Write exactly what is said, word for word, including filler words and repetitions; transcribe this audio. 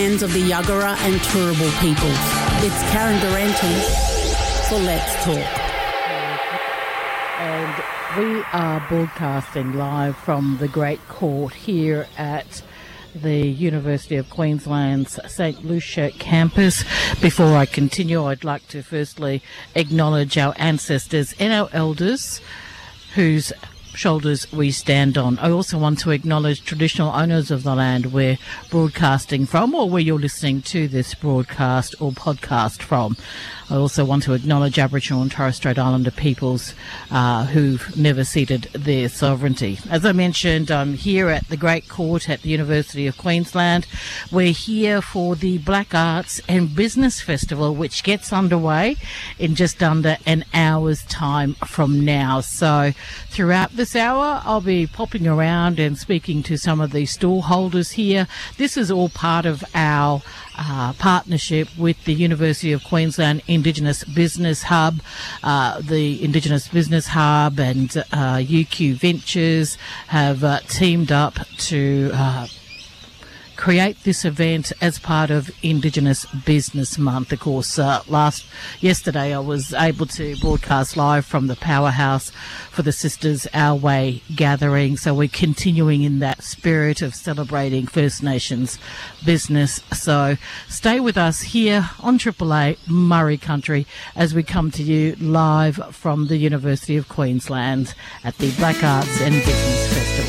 hands of the Yuggera and Turrbal peoples. It's Karen Durante for Let's Talk. And we are broadcasting live from the Great Court here at the University of Queensland's St Lucia campus. Before I continue, I'd like to firstly acknowledge our ancestors and our elders whose shoulders we stand on. I also want to acknowledge traditional owners of the land we're broadcasting from, or where you're listening to this broadcast or podcast from. I also want to acknowledge Aboriginal and Torres Strait Islander peoples uh, who've never ceded their sovereignty. As I mentioned, I'm here at the Great Court at the University of Queensland. We're here for the Black Arts and Business Festival, which gets underway in just under an hour's time from now. So throughout this hour, I'll be popping around and speaking to some of the stall holders here. This is all part of our Uh, partnership with the University of Queensland Indigenous Business Hub. Uh, the Indigenous Business Hub and uh, U Q Ventures have uh, teamed up to uh, create this event as part of Indigenous Business Month. Of course, uh, last yesterday I was able to broadcast live from the powerhouse for the Sisters Our Way gathering. So we're continuing in that spirit of celebrating First Nations business. So stay with us here on Triple A Murray Country as we come to you live from the University of Queensland at the Black Arts and Business Festival.